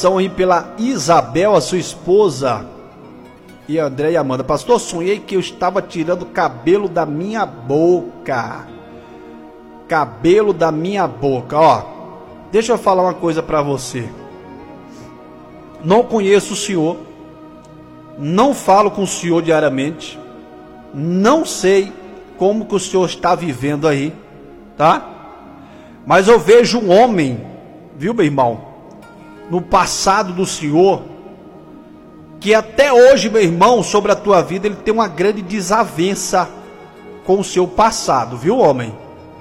oração aí pela Isabel, a sua esposa, e André e Amanda. Pastor, sonhei que eu estava tirando cabelo da minha boca. Cabelo da minha boca. Ó, deixa eu falar uma coisa para você. Não conheço o senhor, não falo com o senhor diariamente, não sei como que o senhor está vivendo aí, tá? Mas eu vejo um homem, viu, meu irmão, no passado do senhor, que até hoje, meu irmão, sobre a tua vida, ele tem uma grande desavença com o seu passado, viu, homem?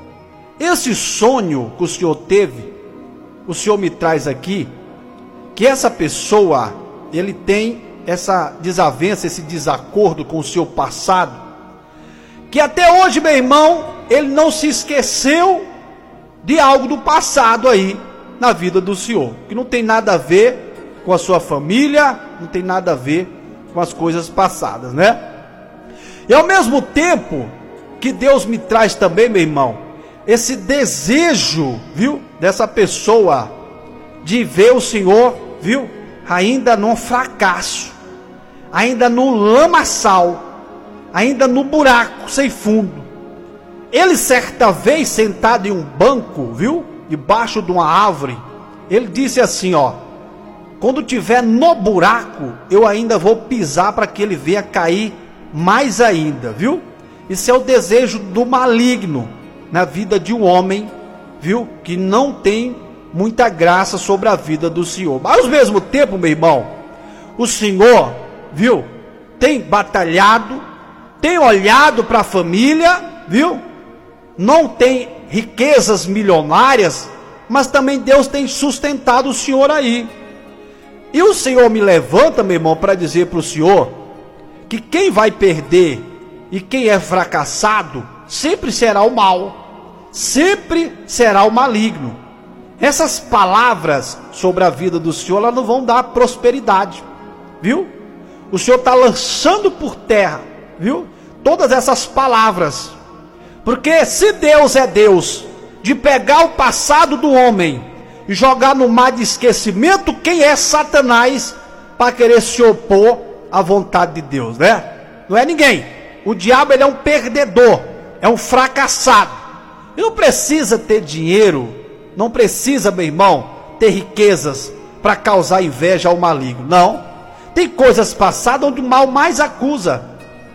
Esse sonho que o senhor teve, o senhor me traz aqui, que essa pessoa, ele tem essa desavença, esse desacordo com o seu passado, que até hoje, meu irmão, ele não se esqueceu de algo do passado aí, na vida do senhor, que não tem nada a ver com a sua família, não tem nada a ver com as coisas passadas, né? E ao mesmo tempo, que Deus me traz também, meu irmão, esse desejo, viu, dessa pessoa, de ver o senhor, viu, ainda num fracasso, ainda no lamaçal, ainda no buraco sem fundo. Ele certa vez sentado em um banco, viu, debaixo de uma árvore, ele disse assim, ó: quando tiver no buraco, eu ainda vou pisar para que ele venha cair mais ainda, viu? Isso é o desejo do maligno na vida de um homem, viu, que não tem muita graça sobre a vida do Senhor. Mas ao mesmo tempo, meu irmão, o Senhor, viu, tem batalhado, tem olhado para a família, viu, não tem riquezas milionárias, mas também Deus tem sustentado o Senhor aí. E o Senhor me levanta, meu irmão, para dizer para o Senhor que quem vai perder e quem é fracassado sempre será o mal, sempre será o maligno. Essas palavras sobre a vida do Senhor, elas não vão dar prosperidade, viu? O Senhor está lançando por terra, viu, todas essas palavras, porque se Deus é Deus de pegar o passado do homem e jogar no mar de esquecimento, quem é Satanás para querer se opor à vontade de Deus, né? Não é ninguém. O diabo, ele é um perdedor, é um fracassado. Ele não precisa ter dinheiro, não precisa, meu irmão, ter riquezas para causar inveja ao maligno. Não. Tem coisas passadas onde o mal mais acusa,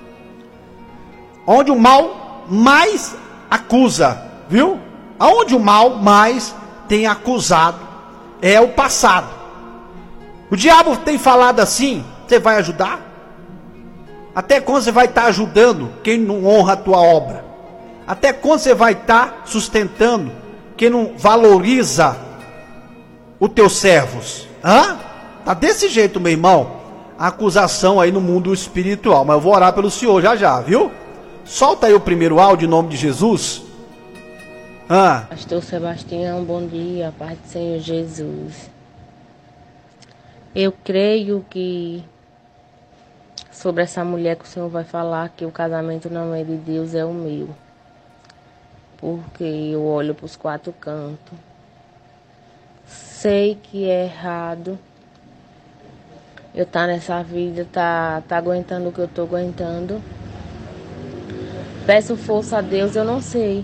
onde o mal mais acusa, viu? Aonde o mal mais tem acusado é o passado. O diabo tem falado assim: você vai ajudar? Até quando você vai estar ajudando quem não honra a tua obra? Até quando você vai estar sustentando quem não valoriza os teus servos? Tá desse jeito, meu irmão, a acusação aí no mundo espiritual. Mas eu vou orar pelo senhor já já, viu? Solta aí o primeiro áudio em nome de Jesus. Pastor Sebastião, bom dia, paz do Senhor Jesus. Eu creio que sobre essa mulher que o Senhor vai falar, que o casamento não é de Deus, é o meu. Porque eu olho para os quatro cantos, sei que é errado eu estar nessa vida, tá aguentando o que eu estou aguentando. Peço força a Deus, eu não sei,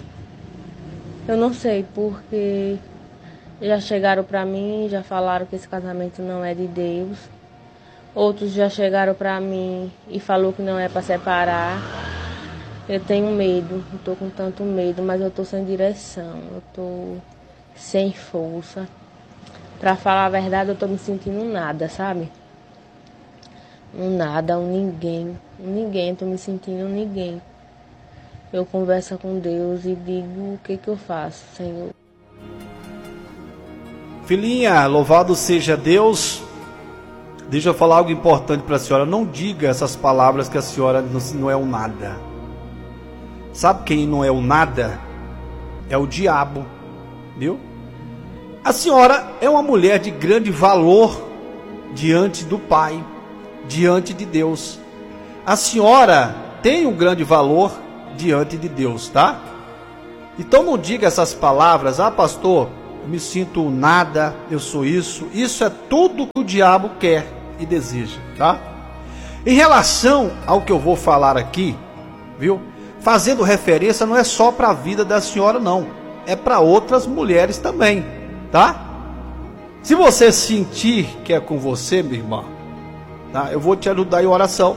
porque já chegaram para mim, já falaram que esse casamento não é de Deus. Outros já chegaram para mim e falou que não é para separar. Eu tenho medo, eu estou com tanto medo, mas eu estou sem direção, eu estou sem força. Para falar a verdade, eu estou me sentindo nada, sabe? Um nada, um ninguém, estou me sentindo ninguém. Eu converso com Deus e digo: o que eu faço, Senhor? Filhinha, louvado seja Deus. Deixa eu falar algo importante para a senhora. Não diga essas palavras que a senhora não é um nada. Sabe quem não é o nada? É o diabo, viu? A senhora é uma mulher de grande valor diante do Pai, diante de Deus. A senhora tem um grande valor diante de Deus, tá? Então não diga essas palavras: pastor, eu me sinto nada, eu sou isso. Isso é tudo que o diabo quer e deseja, tá? Em relação ao que eu vou falar aqui, viu? Fazendo referência não é só para a vida da senhora, não. É para outras mulheres também, tá? Se você sentir que é com você, minha irmã, tá? Eu vou te ajudar em oração.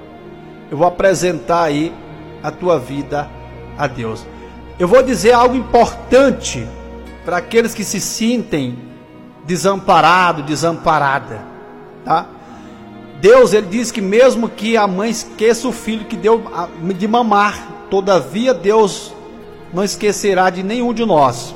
Eu vou apresentar aí a tua vida a Deus. Eu vou dizer algo importante para aqueles que se sentem desamparados, desamparada, tá? Deus, ele diz que mesmo que a mãe esqueça o filho que deu de mamar, todavia Deus não esquecerá de nenhum de nós.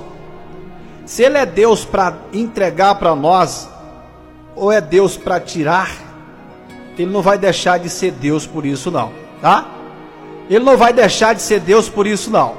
Se ele é Deus para entregar para nós, ou é Deus para tirar, ele não vai deixar de ser Deus por isso não, tá? Ele não vai deixar de ser Deus por isso não.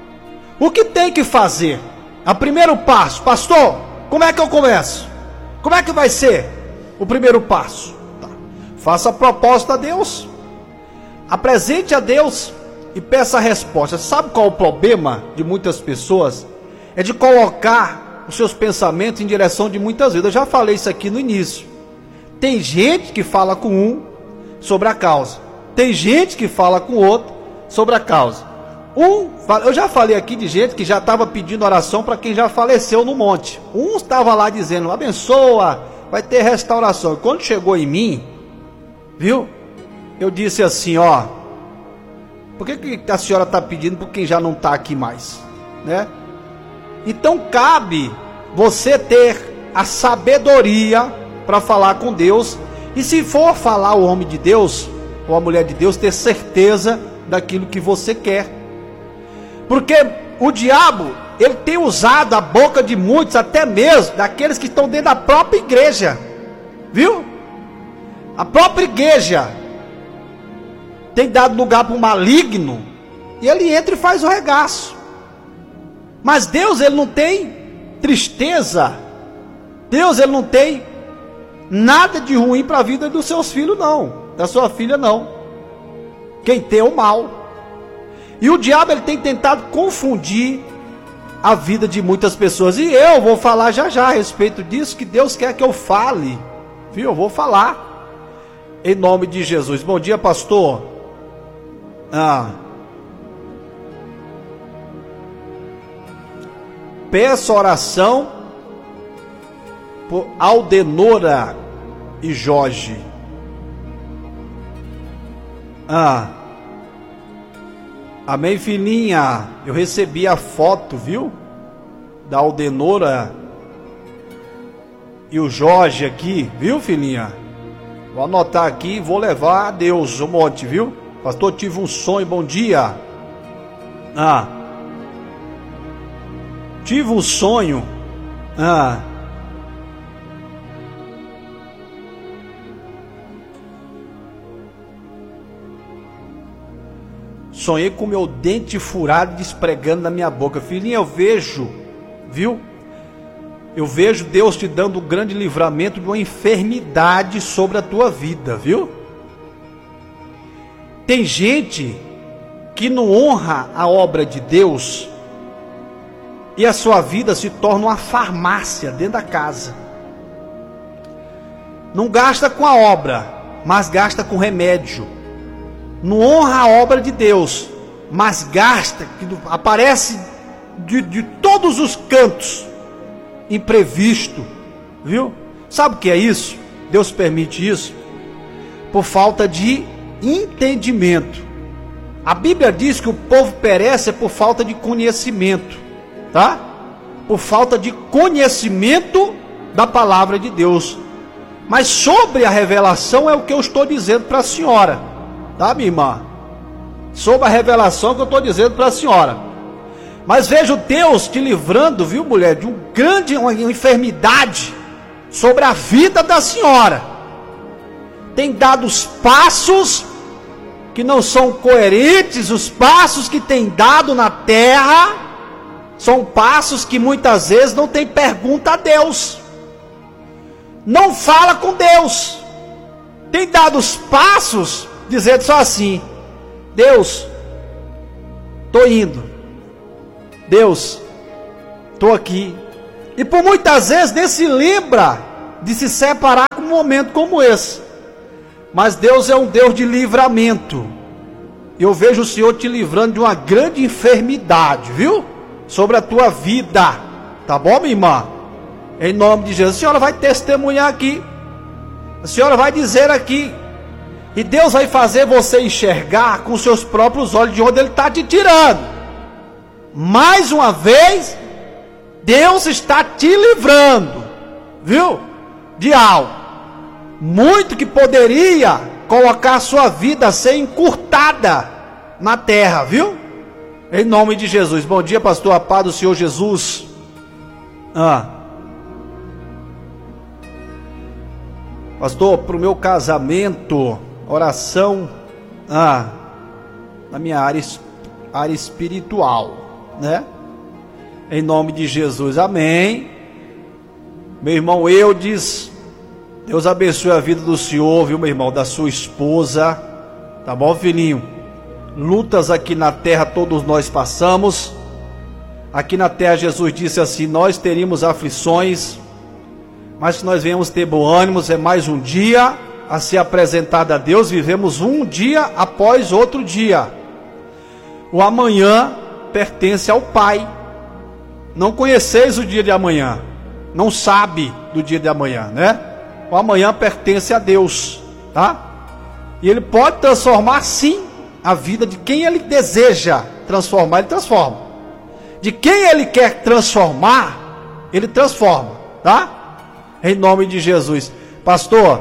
O que tem que fazer? O primeiro passo, pastor, como é que eu começo? Como é que vai ser o primeiro passo? Tá. Faça a proposta a Deus, apresente a Deus e peça a resposta. Sabe qual é o problema de muitas pessoas? É de colocar os seus pensamentos em direção de muitas vidas. Eu já falei isso aqui no início. Tem gente que fala com um sobre a causa, tem gente que fala com o outro sobre a causa. Eu já falei aqui de gente que já estava pedindo oração para quem já faleceu no monte. Um estava lá dizendo, abençoa, vai ter restauração. E quando chegou em mim, viu? Eu disse assim, ó, por que a senhora está pedindo por quem já não está aqui mais? Né? Então cabe você ter a sabedoria para falar com Deus. E se for falar o homem de Deus, ou a mulher de Deus, ter certeza daquilo que você quer. Porque o diabo, ele tem usado a boca de muitos, até mesmo daqueles que estão dentro da própria igreja, viu? A própria igreja tem dado lugar para o maligno, e ele entra e faz o regaço. Mas Deus, ele não tem tristeza, Deus, ele não tem nada de ruim para a vida dos seus filhos não, da sua filha não. Quem tem é o mal. E o diabo, ele tem tentado confundir a vida de muitas pessoas. E eu vou falar já já a respeito disso, que Deus quer que eu fale. Viu? Eu vou falar. Em nome de Jesus. Bom dia, pastor. Peço oração por Aldenora e Jorge. Amém, filhinha. Eu recebi a foto, viu? Da Aldenora e o Jorge aqui, viu, filhinha? Vou anotar aqui e vou levar a Deus um monte, viu? Pastor, tive um sonho, bom dia. Tive um sonho. Sonhei com meu dente furado despregando na minha boca. Filhinha, eu vejo, viu? Eu vejo Deus te dando um grande livramento de uma enfermidade sobre a tua vida, viu? Tem gente que não honra a obra de Deus e a sua vida se torna uma farmácia dentro da casa. Não gasta com a obra, mas gasta com remédio. Não honra a obra de Deus, mas gasta, aparece de todos os cantos, imprevisto, viu? Sabe o que é isso? Deus permite isso por falta de entendimento. A Bíblia diz que o povo perece por falta de conhecimento, tá? Por falta de conhecimento da palavra de Deus. Mas sobre a revelação é o que eu estou dizendo para a senhora. Tá, minha irmã? Sobre a revelação que eu estou dizendo para a senhora. Mas vejo Deus te livrando, viu, mulher, de uma enfermidade sobre a vida da senhora. Tem dado os passos que não são coerentes, os passos que tem dado na terra, são passos que muitas vezes não tem pergunta a Deus. Não fala com Deus. Tem dado os passos dizendo só assim: Deus, estou indo. Deus, estou aqui. E por muitas vezes nem se lembra de se separar com um momento como esse. Mas Deus é um Deus de livramento. Eu vejo o Senhor te livrando de uma grande enfermidade, viu? Sobre a tua vida. Tá bom, minha irmã? Em nome de Jesus. A senhora vai testemunhar aqui. A senhora vai dizer aqui. E Deus vai fazer você enxergar com seus próprios olhos de onde Ele está te tirando. Mais uma vez, Deus está te livrando, viu? De algo muito que poderia colocar a sua vida a ser encurtada na terra, viu? Em nome de Jesus. Bom dia, pastor. A paz do Senhor Jesus. Pastor, para o meu casamento, oração na minha área espiritual, né? Em nome de Jesus, amém. Meu irmão Eudes, Deus abençoe a vida do senhor, viu, meu irmão, da sua esposa, tá bom, filhinho? Lutas aqui na terra todos nós passamos. Aqui na terra Jesus disse assim: nós teríamos aflições, mas se nós venhamos ter bom ânimo, é mais um dia a ser apresentado a Deus. Vivemos um dia após outro dia. O amanhã pertence ao Pai. Não conheceis o dia de amanhã, não sabe do dia de amanhã, né? O amanhã pertence a Deus, tá? E Ele pode transformar sim a vida de quem Ele deseja transformar, Ele transforma. De quem Ele quer transformar, Ele transforma, tá? Em nome de Jesus. Pastor,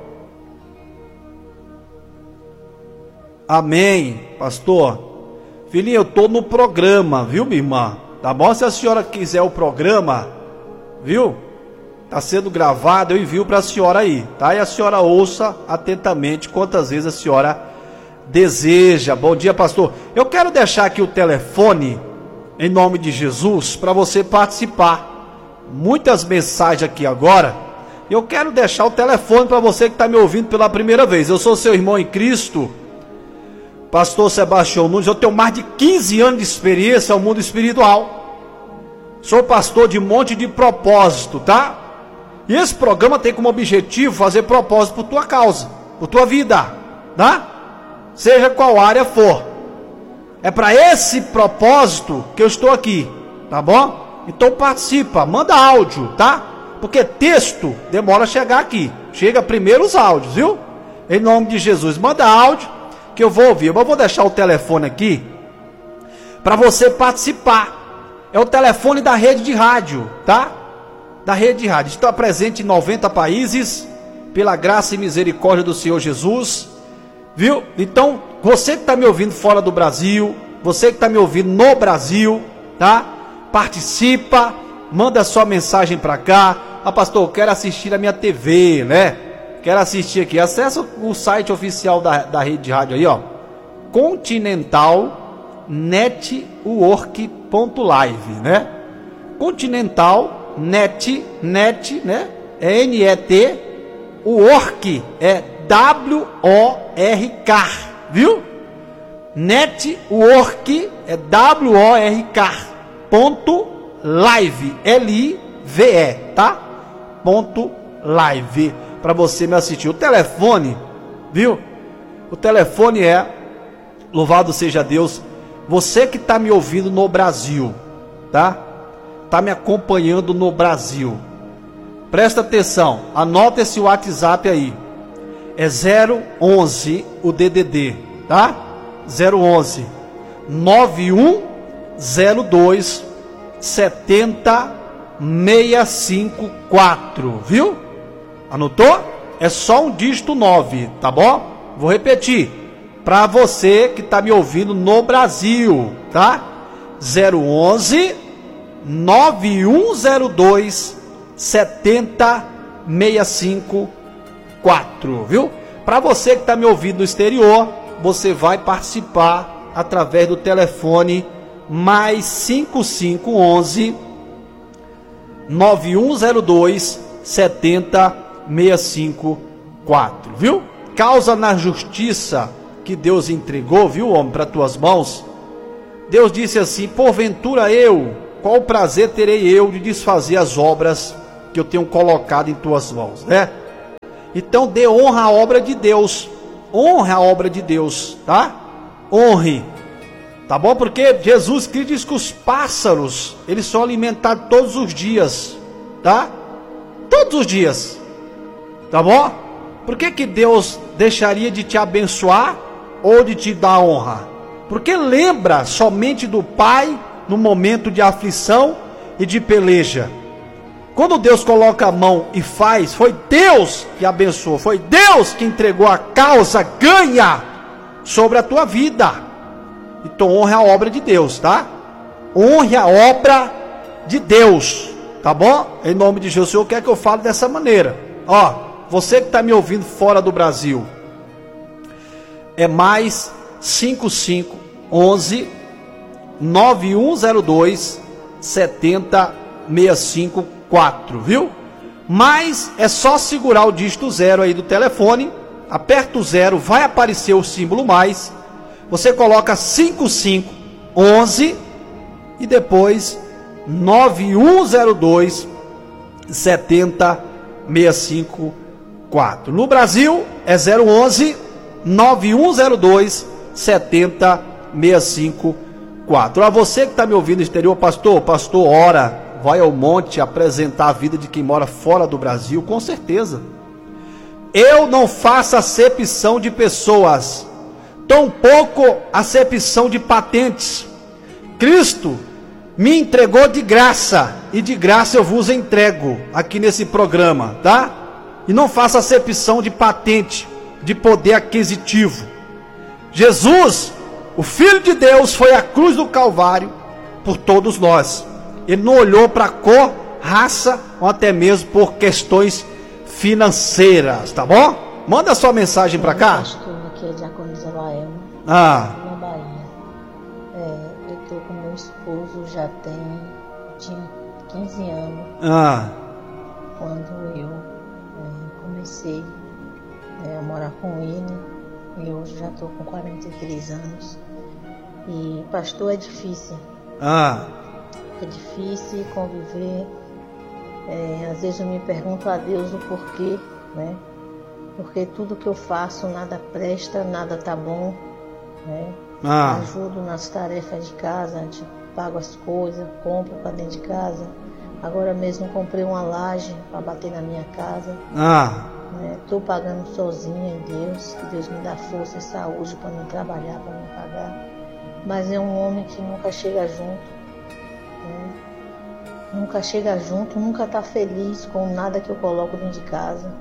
amém, pastor. Filhinho, eu estou no programa, viu, minha irmã? Tá bom? Se a senhora quiser o programa, viu? Está sendo gravado, eu envio para a senhora aí, tá? E a senhora ouça atentamente quantas vezes a senhora deseja. Bom dia, pastor. Eu quero deixar aqui o telefone, em nome de Jesus, para você participar. Muitas mensagens aqui agora. Eu quero deixar o telefone para você que está me ouvindo pela primeira vez. Eu sou seu irmão em Cristo, pastor Sebastião Nunes. Eu tenho mais de 15 anos de experiência no mundo espiritual. Sou pastor de Monte de Propósito, tá? E esse programa tem como objetivo fazer propósito por tua causa, por tua vida, tá? Seja qual área for. É para esse propósito que eu estou aqui, tá bom? Então participa, manda áudio, tá? Porque texto demora a chegar aqui. Chega primeiro os áudios, viu? Em nome de Jesus, manda áudio que eu vou ouvir. Eu vou deixar o telefone aqui para você participar. É o telefone da rede de rádio, tá? Da rede de rádio. Está presente em 90 países, pela graça e misericórdia do Senhor Jesus, viu? Então, você que está me ouvindo fora do Brasil, você que está me ouvindo no Brasil, tá? Participa, manda sua mensagem para cá. Pastor, eu quero assistir a minha TV, né? Quero assistir aqui. Acessa o site oficial da rede de rádio aí, ó. Continental Network.live, né? Continental Net, né? É N-E-T, o Work é W-O-R-K, viu? Network é W-O-R-K ponto live, L-I-V-E, tá? Ponto live, para você me assistir. O telefone, viu? O telefone é, louvado seja Deus, você que está me ouvindo no Brasil, tá? Está me acompanhando no Brasil, presta atenção, anota esse WhatsApp aí, é 011 o DDD, tá? 011 9102 70654, viu? Anotou? É só um dígito 9, tá bom? Vou repetir, para você que está me ouvindo no Brasil, tá? 011 9102 70654, viu? Para você que está me ouvindo no exterior, você vai participar através do telefone mais 5511 9102 70654, viu? Causa na justiça que Deus entregou, viu, homem, para tuas mãos. Deus disse assim: porventura eu qual prazer terei eu de desfazer as obras que eu tenho colocado em tuas mãos, né? Então dê honra à obra de Deus, honre a obra de Deus, tá? Honre, tá bom? Porque Jesus Cristo diz que os pássaros, eles são alimentados todos os dias, tá? Todos os dias, tá bom? Por que Deus deixaria de te abençoar ou de te dar honra? Porque lembra somente do Pai no momento de aflição e de peleja. Quando Deus coloca a mão e faz, foi Deus que abençoou, foi Deus que entregou a causa ganha sobre a tua vida. Então honre a obra de Deus, tá? Honre a obra de Deus, tá bom? Em nome de Jesus, o Senhor quer que eu fale dessa maneira. Ó, você que está me ouvindo fora do Brasil, é mais 5511 9102 70654, viu? Mas é só segurar o dígito 0 aí do telefone, aperta o 0, vai aparecer o símbolo mais, você coloca 5511 e depois 9102 70654. No Brasil é 011 9102 70654. A você que está me ouvindo no exterior, pastor, ora, vai ao monte apresentar a vida de quem mora fora do Brasil, com certeza. Eu não faço acepção de pessoas, tampouco acepção de patentes. Cristo me entregou de graça, e de graça eu vos entrego aqui nesse programa, tá? E não faço acepção de patente, de poder aquisitivo. Jesus, o Filho de Deus, foi à cruz do Calvário por todos nós. Ele não olhou para cor, raça ou até mesmo por questões financeiras, tá bom? Manda sua mensagem para cá. Pastor, aqui é Diaconisa Laelma, na Bahia. Eu estou com meu esposo já tinha 15 anos. Quando eu comecei a morar com ele, e hoje já estou com 43 anos. E pastor, é difícil. É difícil conviver. Às vezes eu me pergunto a Deus o porquê, né? Porque tudo que eu faço nada presta, nada tá bom, né? Ajudo nas tarefas de casa, pago as coisas, compro para dentro de casa. Agora mesmo comprei uma laje para bater na minha casa. Estou pagando sozinha em Deus, que Deus me dá força e saúde para me trabalhar, para me pagar. Mas é um homem que nunca chega junto, né? Nunca chega junto, nunca está feliz com nada que eu coloco dentro de casa.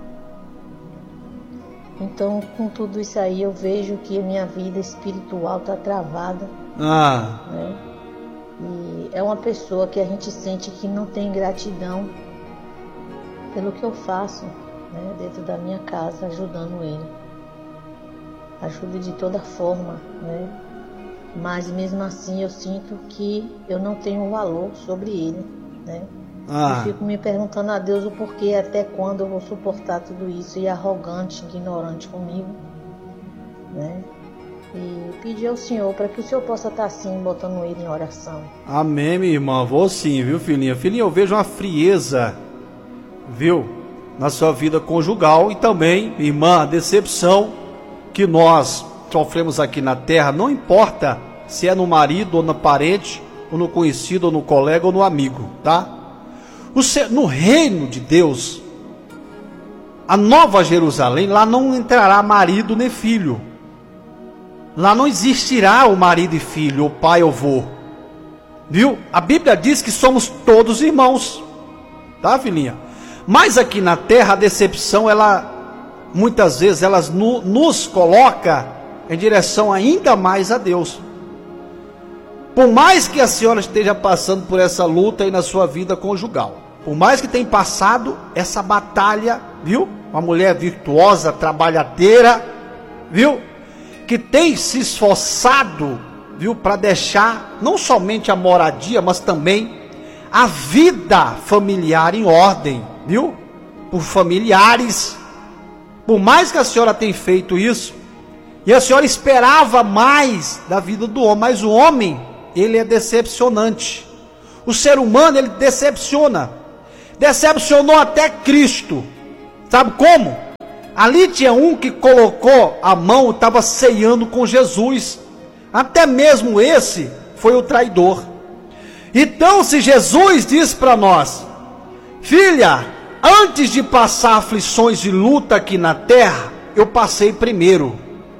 Então, com tudo isso aí, eu vejo que a minha vida espiritual está travada, né? E é uma pessoa que a gente sente que não tem gratidão pelo que eu faço, né, dentro da minha casa, ajudando ele. Ajudo de toda forma, né? Mas mesmo assim eu sinto que eu não tenho valor sobre ele, né? Eu fico me perguntando a Deus o porquê, até quando eu vou suportar tudo isso, e arrogante, ignorante comigo, né? E pedir ao Senhor para que o Senhor possa estar assim, botando ele em oração. Amém, minha irmã. Vou sim, viu, filhinha? Filhinha, eu vejo uma frieza, viu, na sua vida conjugal. E também, irmã, a decepção que nós sofremos aqui na terra, não importa se é no marido ou no parente, ou no conhecido, ou no colega, ou no amigo, tá? No reino de Deus, a Nova Jerusalém, lá não entrará marido nem filho. Lá não existirá o marido e filho, o pai ou vô. Viu? A Bíblia diz que somos todos irmãos. Tá, filhinha? Mas aqui na terra a decepção, ela muitas vezes nos coloca em direção ainda mais a Deus. Por mais que a senhora esteja passando por essa luta aí na sua vida conjugal, por mais que tenha passado essa batalha, viu? Uma mulher virtuosa, trabalhadeira, viu? Que tem se esforçado, viu, para deixar não somente a moradia, mas também a vida familiar em ordem, viu? Por familiares. Por mais que a senhora tenha feito isso, e a senhora esperava mais da vida do homem, mas o homem, ele é decepcionante. O ser humano, ele decepciona. Decepcionou até Cristo. Sabe como? Ali tinha um que colocou a mão e estava ceando com Jesus. Até mesmo esse foi o traidor. Então, se Jesus diz para nós: filha, antes de passar aflições e luta aqui na terra, eu passei primeiro.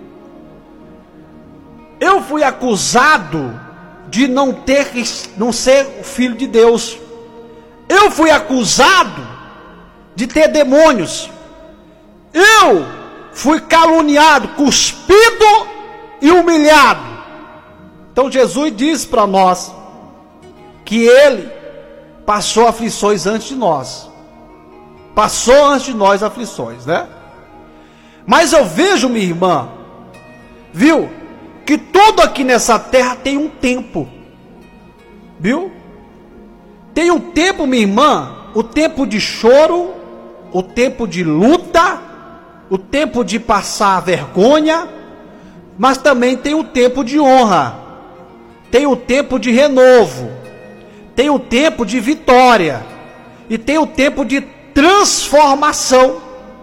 Eu fui acusado de não ser o filho de Deus. Eu fui acusado de ter demônios. Eu fui caluniado, cuspido e humilhado. Então Jesus diz para nós que ele passou aflições antes de nós. Passou antes de nós aflições, né? Mas eu vejo, minha irmã, viu, que tudo aqui nessa terra tem um tempo, viu? Tem um tempo, minha irmã, o tempo de choro, o tempo de luta, o tempo de passar vergonha, mas também tem o tempo de honra, tem o tempo de renovo, tem o tempo de vitória, e tem o tempo de transformação.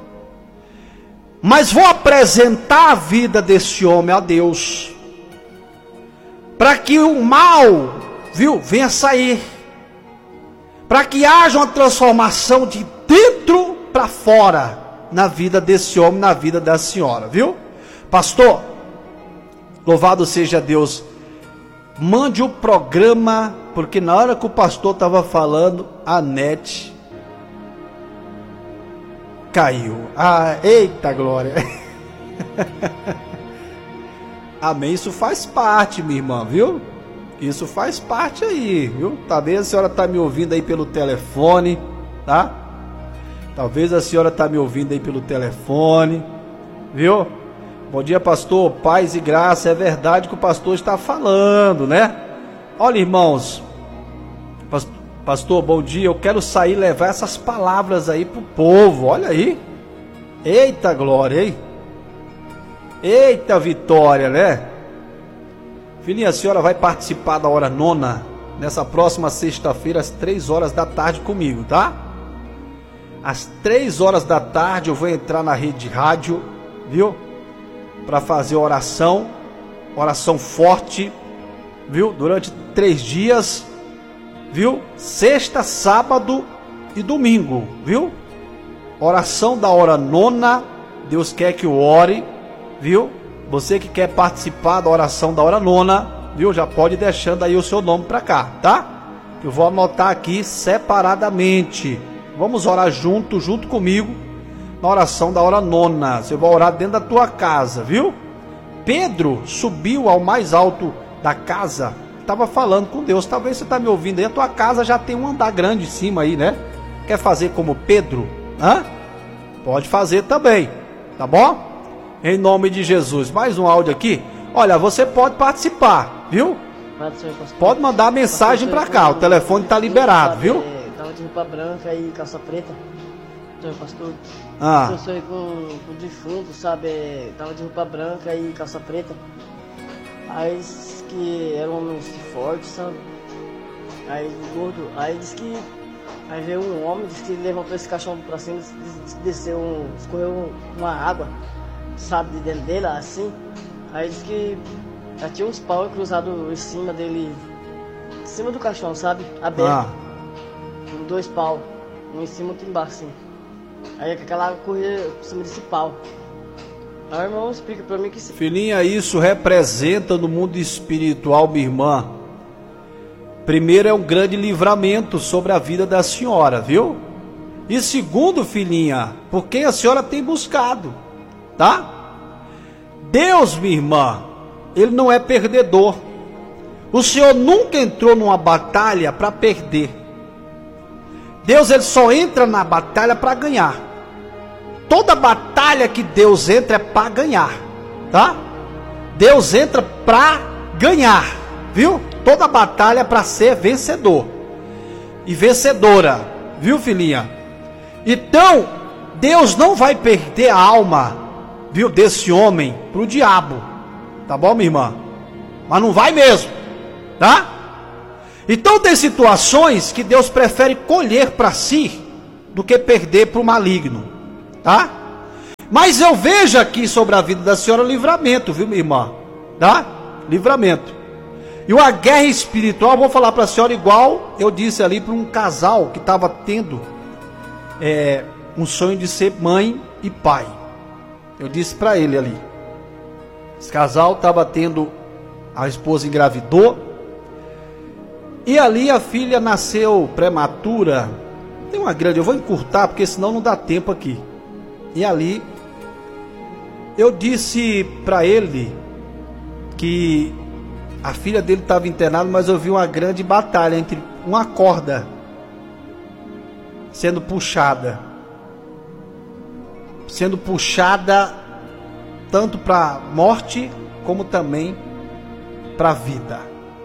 Mas vou apresentar a vida desse homem a Deus, para que o mal, viu, venha sair, para que haja uma transformação de dentro para fora, na vida desse homem, na vida da senhora, viu? Pastor, louvado seja Deus, mande o programa, porque na hora que o pastor estava falando, a net caiu. Ah, eita glória. Amém, isso faz parte, minha irmã, viu? Isso faz parte aí, viu? Talvez a senhora está me ouvindo aí pelo telefone, tá? Talvez a senhora está me ouvindo aí pelo telefone, viu? Bom dia, pastor, paz e graça. É verdade que o pastor está falando, né? Olha, irmãos, pastor, bom dia, eu quero sair e levar essas palavras aí pro povo, olha aí. Eita glória, hein? Eita vitória, né? Filhinha, a senhora vai participar da hora nona, nessa próxima sexta-feira, às 3 horas da tarde comigo, tá? Às 3 horas da tarde eu vou entrar na rede rádio, viu? Para fazer oração forte, viu? Durante 3 dias, viu? Sexta, sábado e domingo, viu? Oração da hora nona, Deus quer que eu ore, viu? Você que quer participar da oração da hora nona, viu? Já pode ir deixando aí o seu nome para cá, tá? Eu vou anotar aqui separadamente. Vamos orar junto comigo na oração da hora nona. Você vai orar dentro da tua casa, viu? Pedro subiu ao mais alto da casa, estava falando com Deus. Talvez você está me ouvindo aí, a tua casa já tem um andar grande em cima aí, né? Quer fazer como Pedro? Hã? Pode fazer também, tá bom? Em nome de Jesus. Mais um áudio aqui. Olha, você pode participar, viu? Pode mandar mensagem para cá, o telefone está liberado, viu? Tava de roupa branca e calça preta, pastor. Eu sou com o defunto, sabe? Tava de roupa branca e calça preta. Aí disse que era um homem forte, sabe? Aí gordo. Aí disse que aí veio um homem, disse que levantou esse caixão pra cima, disse que desceu, escorreu uma água, sabe, de dentro dele, assim. Aí disse que já tinha uns pau cruzados em cima dele, em cima do caixão, sabe? Aberto. 2 pau, um em cima e outro embaixo, assim. Aí aquela água corria por cima desse pau. Aí o irmão explica pra mim que... Filhinha, isso representa no mundo espiritual, minha irmã. Primeiro, é um grande livramento sobre a vida da senhora, viu? E segundo, filhinha, por quem a senhora tem buscado, tá? Deus, minha irmã, Ele não é perdedor. O Senhor nunca entrou numa batalha para perder. Deus, Ele só entra na batalha para ganhar. Toda batalha que Deus entra é para ganhar, tá? Deus entra para ganhar, viu? Toda batalha é para ser vencedor e vencedora, viu, filhinha? Então, Deus não vai perder a alma, viu, desse homem pro diabo, tá bom, minha irmã? Mas não vai mesmo, tá? Então tem situações que Deus prefere colher para si do que perder para o maligno, tá? Mas eu vejo aqui sobre a vida da senhora livramento, viu, minha irmã? Tá? Livramento. E uma guerra espiritual, eu vou falar para a senhora igual eu disse ali para um casal que estava tendo um sonho de ser mãe e pai. Eu disse para ele ali. Esse casal estava tendo, a esposa engravidou, e ali a filha nasceu prematura. Tem uma grande, eu vou encurtar porque senão não dá tempo aqui. E ali eu disse para ele que a filha dele estava internada, mas eu vi uma grande batalha entre uma corda sendo puxada tanto para morte como também para a vida.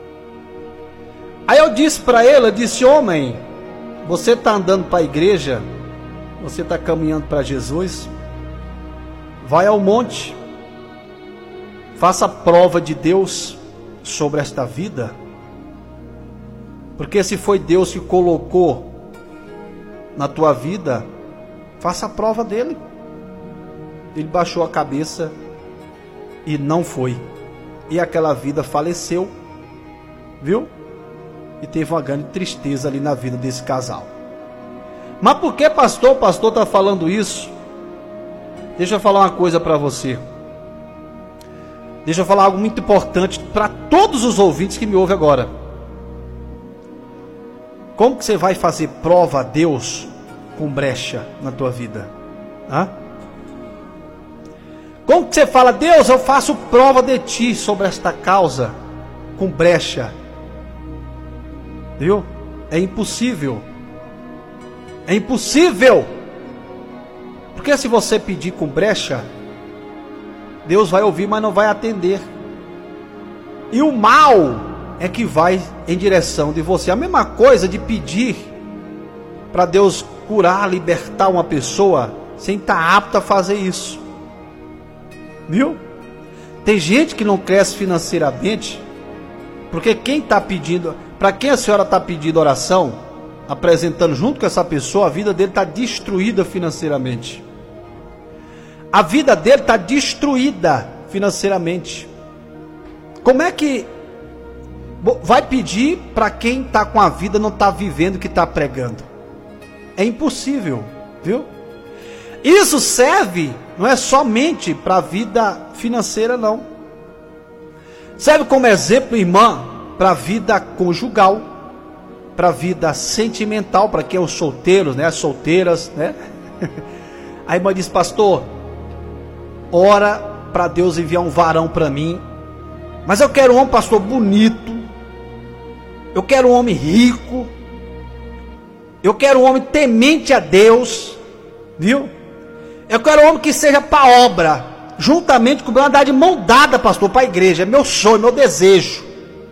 Aí eu disse para ele, eu disse: homem, você está andando para a igreja, você está caminhando para Jesus, vai ao monte, faça a prova de Deus sobre esta vida, porque se foi Deus que colocou na tua vida, faça a prova dele. Ele baixou a cabeça e não foi, e aquela vida faleceu, viu? E teve uma grande tristeza ali na vida desse casal. Mas por que, pastor? O pastor está falando isso? Deixa eu falar uma coisa para você. Deixa eu falar algo muito importante para todos os ouvintes que me ouvem agora. Como que você vai fazer prova a Deus com brecha na tua vida? Hã? Como que você fala: Deus, eu faço prova de ti sobre esta causa com brecha? Viu? É impossível. É impossível. Porque se você pedir com brecha, Deus vai ouvir, mas não vai atender. E o mal é que vai em direção de você. A mesma coisa de pedir para Deus curar, libertar uma pessoa sem estar apto a fazer isso. Viu? Tem gente que não cresce financeiramente, porque quem está pedindo, para quem a senhora está pedindo oração, apresentando junto com essa pessoa, a vida dele está destruída financeiramente. A vida dele está destruída financeiramente. Como é que vai pedir para quem está com a vida, não está vivendo o que está pregando? É impossível, viu? Isso serve, não é somente para a vida financeira, não. Serve como exemplo, irmã, para a vida conjugal, para a vida sentimental, para quem é os solteiros, né? As solteiras, né? A irmã diz: pastor, ora para Deus enviar um varão para mim, mas eu quero um homem, pastor, bonito, eu quero um homem rico, eu quero um homem temente a Deus, viu? Eu quero um homem que seja para obra, juntamente com o meu andar de mão dada, pastor, para a igreja. É meu sonho, meu desejo,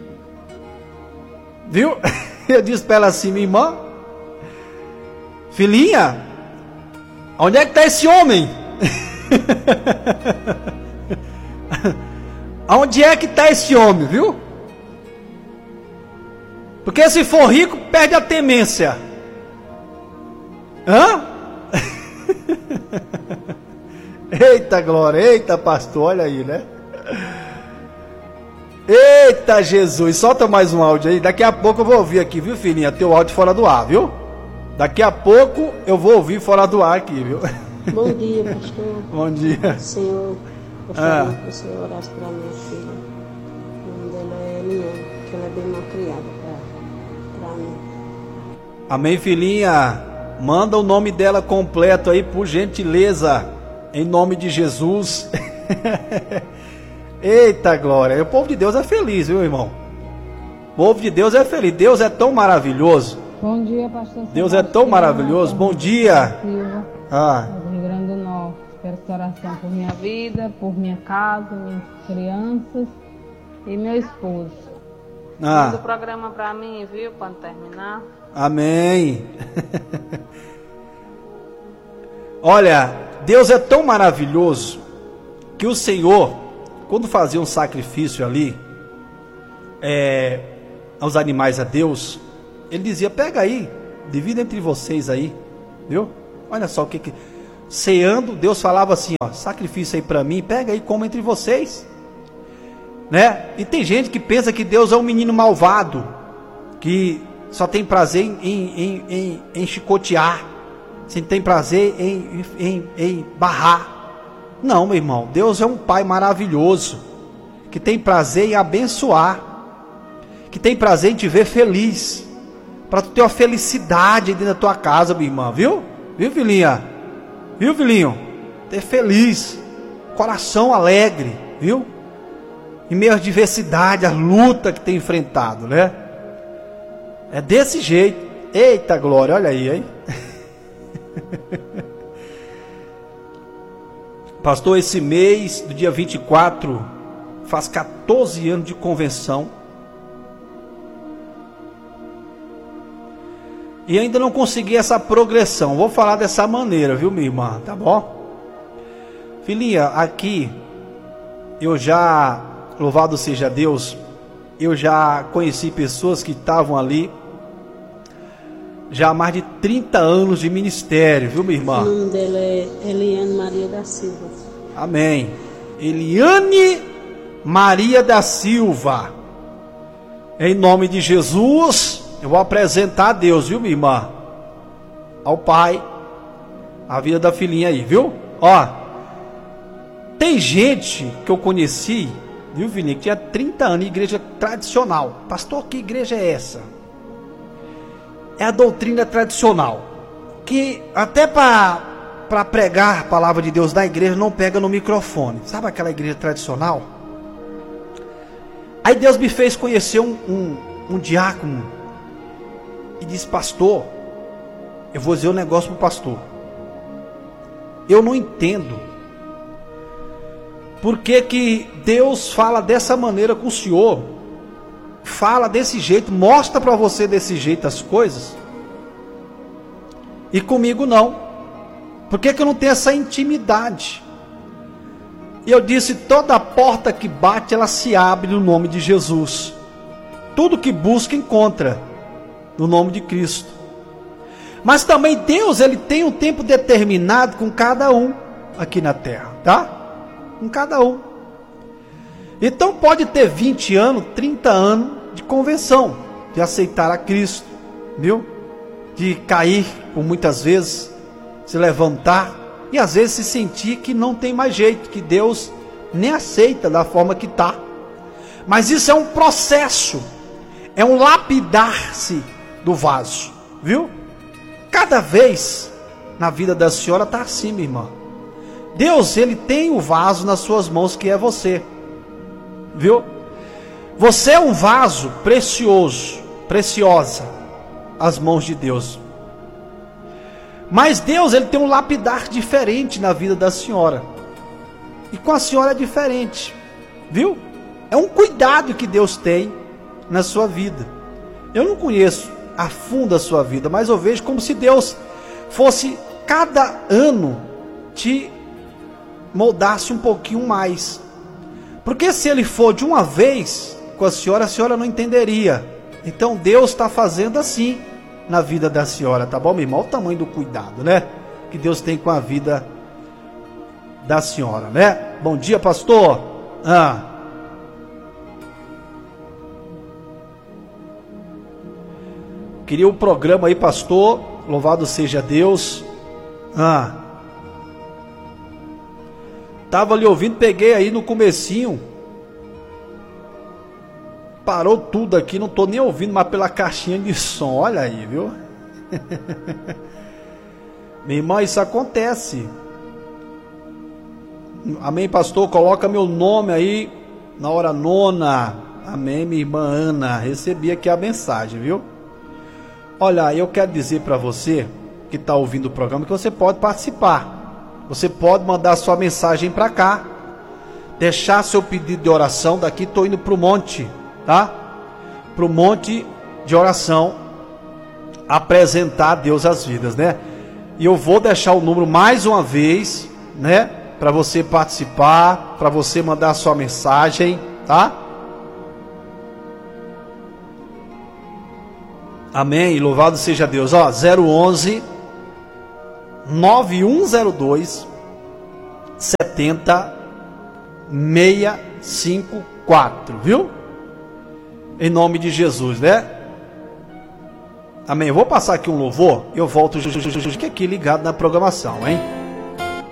viu? Eu disse para ela assim: minha irmã, filhinha, onde é que está esse homem? Onde é que está esse homem, viu? Porque se for rico, perde a temência. Hã? Eita glória, eita pastor, olha aí, né? Eita Jesus, solta mais um áudio aí. Daqui a pouco eu vou ouvir aqui, viu, filhinha? Teu áudio fora do ar, viu? Daqui a pouco eu vou ouvir fora do ar aqui, viu? Bom dia, pastor. Bom dia. Senhor, gostaria que o Senhor orasse para minha filha. O nome dela é Eliane, que ela é bem mal criada para mim. Amém, filhinha. Manda o nome dela completo aí, por gentileza, em nome de Jesus. Eita glória, o povo de Deus é feliz, viu, irmão? O povo de Deus é feliz. Deus é tão maravilhoso. Bom dia, pastor. Deus é tão maravilhoso. Bom dia. Do Rio Grande do Norte. Espero sua oração por minha vida, por minha casa, minhas crianças e meu esposo. Manda o programa para mim, viu? Quando terminar. Amém. Olha, Deus é tão maravilhoso que o Senhor, quando fazia um sacrifício ali, os animais a Deus, ele dizia: pega aí, divida entre vocês aí, viu? Olha só o que ceando, Deus falava assim, ó, sacrifício aí para mim, pega aí, coma entre vocês, né? E tem gente que pensa que Deus é um menino malvado, que só tem prazer em chicotear, se tem prazer em barrar. Não, meu irmão, Deus é um pai maravilhoso, que tem prazer em abençoar, que tem prazer em te ver feliz, para tu ter uma felicidade dentro da tua casa, minha irmã, viu? Viu, filhinha? Viu, filhinho? Ter feliz, coração alegre, viu? Em meio à diversidade, à luta que tem enfrentado, né? É desse jeito. Eita glória, olha aí, hein? Pastor, esse mês, do dia 24, faz 14 anos de convenção. E ainda não consegui essa progressão. Vou falar dessa maneira, viu, minha irmã? Tá bom? Filhinha, aqui, eu já, louvado seja Deus, eu já conheci pessoas que estavam ali já há mais de 30 anos de ministério, viu, minha irmã? O nome dela é Eliane Maria da Silva. Amém. Eliane Maria da Silva. Em nome de Jesus, eu vou apresentar a Deus, viu, minha irmã? Ao Pai, a vida da filhinha aí, viu? Ó, tem gente que eu conheci, viu, filhinha, que tinha 30 anos, igreja tradicional. Pastor, que igreja é essa? É a doutrina tradicional, que até para pregar a palavra de Deus na igreja não pega no microfone. Sabe aquela igreja tradicional? Aí Deus me fez conhecer um diácono e disse: pastor, eu vou dizer um negócio pro pastor. Eu não entendo por que Deus fala dessa maneira com o senhor, fala desse jeito, mostra para você desse jeito as coisas, e comigo não. Por que eu não tenho essa intimidade? E eu disse: toda porta que bate, ela se abre no nome de Jesus. Tudo que busca, encontra no nome de Cristo. Mas também Deus, ele tem um tempo determinado com cada um aqui na terra, tá? Com cada um. Então pode ter 20 anos, 30 anos de conversão, de aceitar a Cristo, viu? De cair por muitas vezes, se levantar e às vezes se sentir que não tem mais jeito, que Deus nem aceita da forma que está. Mas isso é um processo, é um lapidar-se do vaso, viu? Cada vez na vida da senhora está assim, minha irmã. Deus, ele tem o vaso nas suas mãos, que é você, viu? Você é um vaso precioso, preciosa, às mãos de Deus. Mas Deus, ele tem um lapidar diferente na vida da senhora. E com a senhora é diferente, viu? É um cuidado que Deus tem na sua vida. Eu não conheço a fundo a sua vida, mas eu vejo como se Deus fosse cada ano te moldasse um pouquinho mais. Porque se ele for de uma vez com a senhora não entenderia. Então Deus está fazendo assim na vida da senhora, tá bom, meu irmão? Olha o tamanho do cuidado, né? Que Deus tem com a vida da senhora, né? Bom dia, pastor. Queria um programa aí, pastor. Louvado seja Deus. Tava ali ouvindo, peguei aí no comecinho. Parou tudo aqui, não tô nem ouvindo mais pela caixinha de som. Olha aí, viu? Minha irmã, isso acontece. Amém, pastor? Coloca meu nome aí na hora nona. Amém, minha irmã Ana. Recebi aqui a mensagem, viu? Olha, eu quero dizer para você que está ouvindo o programa que você pode participar. Você pode mandar sua mensagem para cá, deixar seu pedido de oração. Daqui estou indo para o monte, tá? Para o monte de oração, apresentar a Deus as vidas, né? E eu vou deixar o número mais uma vez, né? Para você participar, para você mandar sua mensagem, tá? Amém, e louvado seja Deus. Ó, 011 9102 70654, viu? Em nome de Jesus, né? Amém. Eu vou passar aqui um louvor, eu volto aqui ligado na programação, hein?